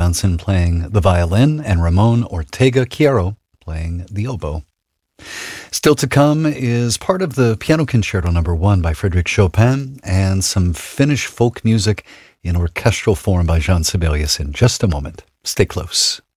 Johnson playing the violin, and Ramon Ortega Chiaro playing the oboe. Still to come is part of the Piano Concerto No. 1 by Frédéric Chopin and some Finnish folk music in orchestral form by Jean Sibelius in just a moment. Stay close.